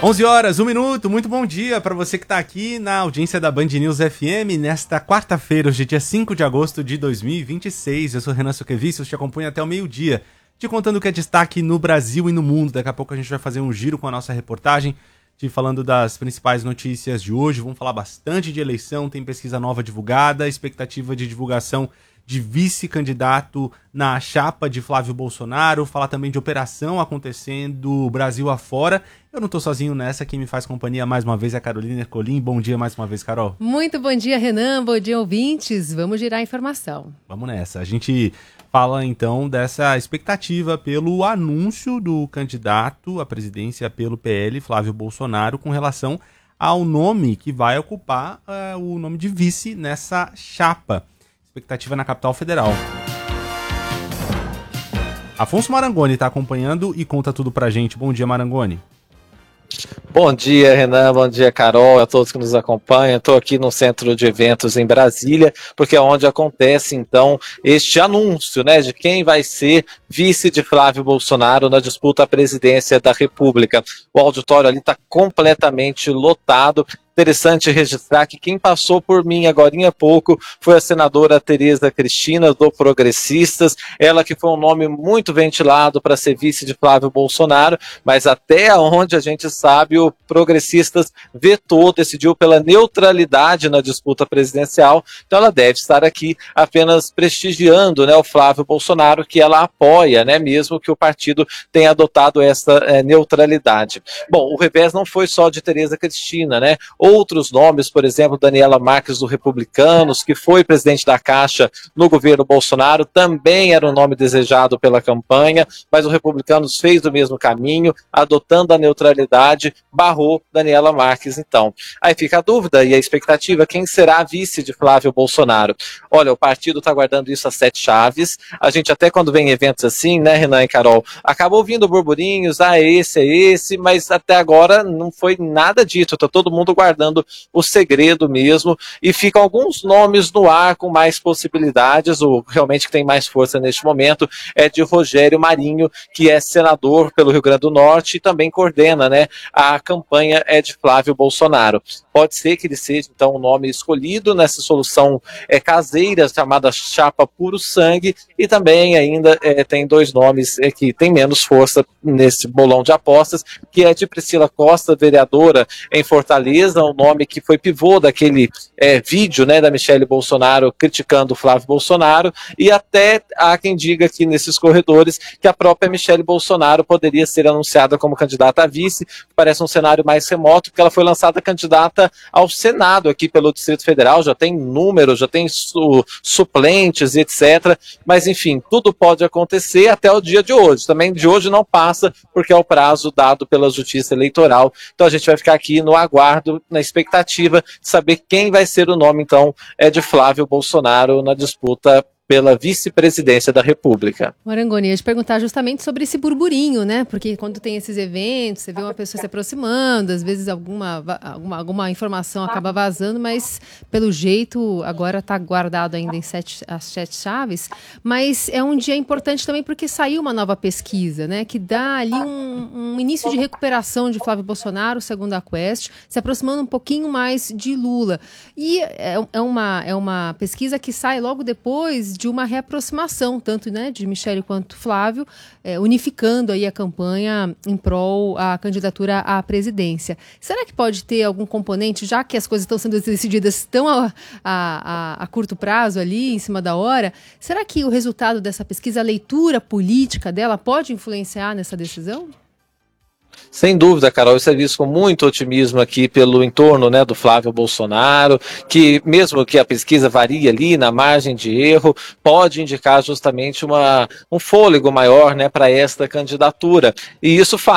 11 horas, 1 minuto, muito bom dia para você que está aqui na audiência da Band News FM nesta quarta-feira, hoje dia 5 de agosto de 2026. Eu sou Renan Suquevicius, te acompanho até o meio-dia, te contando o que é destaque no Brasil e no mundo. Daqui a pouco a gente vai fazer um giro com a nossa reportagem, te falando das principais notícias de hoje. Vamos falar bastante de eleição, tem pesquisa nova divulgada, expectativa de divulgação de vice-candidato na chapa de Flávio Bolsonaro, falar também de operação acontecendo Brasil afora. Eu não tô sozinho nessa, quem me faz companhia mais uma vez é a Carolina Ercolim. Bom dia mais uma vez, Carol. Muito bom dia, Renan, bom dia, ouvintes. Vamos girar a informação. Vamos nessa. A gente fala então dessa expectativa pelo anúncio do candidato à presidência pelo PL, Flávio Bolsonaro, com relação ao nome que vai ocupar o nome de vice nessa chapa. Expectativa na capital federal. Afonso Marangoni está acompanhando e conta tudo pra gente. Bom dia, Marangoni. Bom dia, Renan, bom dia, Carol, a todos que nos acompanham. Estou aqui no Centro de Eventos em Brasília, porque é onde acontece, então, este anúncio, né, de quem vai ser vice de Flávio Bolsonaro na disputa à presidência da República. O auditório ali está completamente lotado. Interessante registrar que quem passou por mim agorinha há pouco foi a senadora Tereza Cristina, do Progressistas, ela que foi um nome muito ventilado para ser vice de Flávio Bolsonaro, mas até onde a gente sabe o Progressistas vetou, decidiu pela neutralidade na disputa presidencial, então ela deve estar aqui apenas prestigiando, né, o Flávio Bolsonaro, que ela apoia, né, mesmo que o partido tenha adotado essa neutralidade. Bom, o revés não foi só de Tereza Cristina, né? Outros nomes, por exemplo, Daniela Marques do Republicanos, que foi presidente da Caixa no governo Bolsonaro, também era um nome desejado pela campanha, mas o Republicanos fez o mesmo caminho, adotando a neutralidade, barrou Daniela Marques, então. Aí fica a dúvida e a expectativa, quem será a vice de Flávio Bolsonaro? Olha, o partido está guardando isso a 7 chaves, a gente até quando vem em eventos assim, né, Renan e Carol, acaba ouvindo burburinhos, é esse, mas até agora não foi nada dito, tá todo mundo guardando o segredo mesmo, e ficam alguns nomes no ar com mais possibilidades. O realmente que tem mais força neste momento é de Rogério Marinho, que é senador pelo Rio Grande do Norte e também coordena, né, a campanha de Flávio Bolsonaro. Pode ser que ele seja, então, o nome escolhido nessa solução caseira, chamada chapa puro sangue, e também ainda tem 2 nomes que tem menos força nesse bolão de apostas, que é de Priscila Costa, vereadora em Fortaleza, um nome que foi pivô daquele vídeo, né, da Michelle Bolsonaro criticando o Flávio Bolsonaro, e até há quem diga aqui nesses corredores que a própria Michelle Bolsonaro poderia ser anunciada como candidata a vice. Parece um cenário mais remoto, porque ela foi lançada candidata ao Senado aqui pelo Distrito Federal, já tem números, já tem suplentes, etc. Mas enfim, tudo pode acontecer até o dia de hoje. Também de hoje não passa, porque é o prazo dado pela Justiça Eleitoral. Então a gente vai ficar aqui no aguardo, na expectativa de saber quem vai ser o nome, então, de Flávio Bolsonaro na disputa pela vice-presidência da República. Marangoni, eu ia te perguntar justamente sobre esse burburinho, né? Porque quando tem esses eventos, você vê uma pessoa se aproximando, às vezes alguma informação acaba vazando, mas pelo jeito agora está guardado ainda em as 7 chaves. Mas é um dia importante também porque saiu uma nova pesquisa, né? Que dá ali um início de recuperação de Flávio Bolsonaro, segundo a Quest, se aproximando um pouquinho mais de Lula. E é uma pesquisa que sai logo depois de uma reaproximação, tanto, né, de Michelle quanto Flávio, unificando aí a campanha em prol à candidatura à presidência. Será que pode ter algum componente, já que as coisas estão sendo decididas tão a curto prazo ali, em cima da hora, será que o resultado dessa pesquisa, a leitura política dela, pode influenciar nessa decisão? Sem dúvida, Carol, isso é visto com muito otimismo aqui pelo entorno, né, do Flávio Bolsonaro, que mesmo que a pesquisa varie ali na margem de erro, pode indicar justamente um fôlego maior, né, para esta candidatura. E isso faz